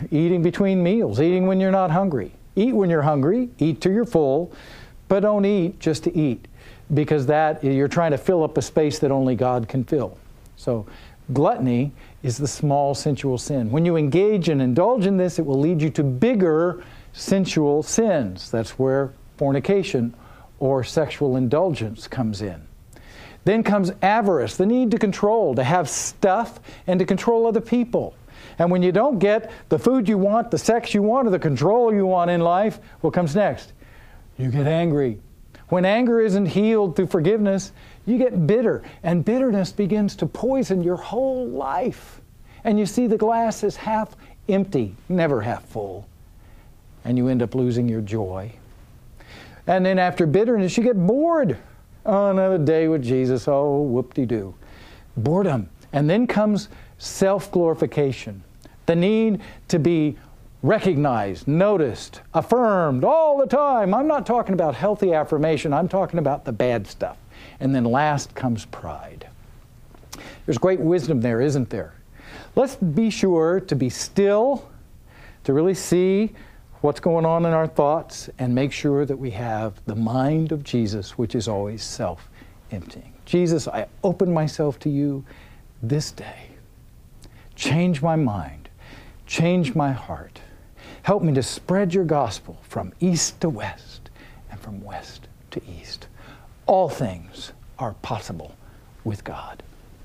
eating between meals, eating when you're not hungry. Eat when you're hungry, eat till you're full, but don't eat just to eat, because that you're trying to fill up a space that only God can fill. So gluttony is the small sensual sin. When you engage and indulge in this, it will lead you to bigger sensual sins. That's where fornication or sexual indulgence comes in. Then comes avarice, the need to control, to have stuff and to control other people. And when you don't get the food you want, the sex you want, or the control you want in life, what comes next? You get angry. When anger isn't healed through forgiveness, you get bitter. And bitterness begins to poison your whole life. And you see the glass is half empty, never half full. And you end up losing your joy. And then after bitterness, you get bored. Oh, another day with Jesus. Oh, whoop-de-doo. Boredom. And then comes self-glorification. The need to be recognized, noticed, affirmed all the time. I'm not talking about healthy affirmation. I'm talking about the bad stuff. And then last comes pride. There's great wisdom there, isn't there? Let's be sure to be still, to really see what's going on in our thoughts, and make sure that we have the mind of Jesus, which is always self-emptying. Jesus, I open myself to you this day. Change my mind. Change my heart. Help me to spread your gospel from east to west and from west to east. All things are possible with God.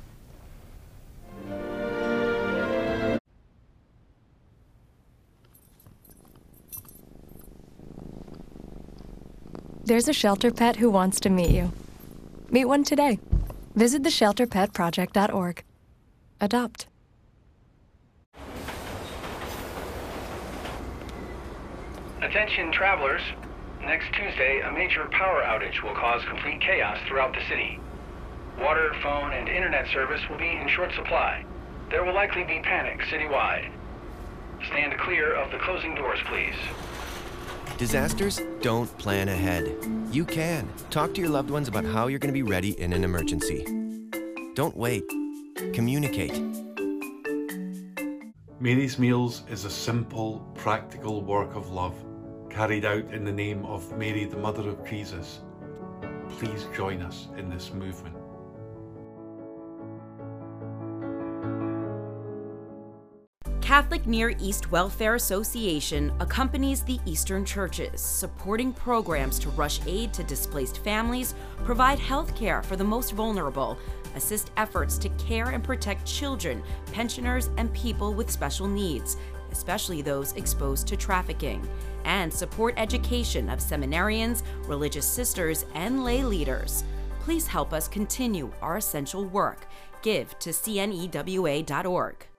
There's a shelter pet who wants to meet you. Meet one today. Visit theshelterpetproject.org. Adopt. Attention travelers. Next Tuesday, a major power outage will cause complete chaos throughout the city. Water, phone, and internet service will be in short supply. There will likely be panic citywide. Stand clear of the closing doors, please. Disasters don't plan ahead. You can. Talk to your loved ones about how you're going to be ready in an emergency. Don't wait. Communicate. Mary's Meals is a simple, practical work of love carried out in the name of Mary, the Mother of Jesus. Please join us in this movement. Catholic Near East Welfare Association accompanies the Eastern churches, supporting programs to rush aid to displaced families, provide health care for the most vulnerable, assist efforts to care and protect children, pensioners, and people with special needs, especially those exposed to trafficking, and support education of seminarians, religious sisters, and lay leaders. Please help us continue our essential work. Give to cnewa.org.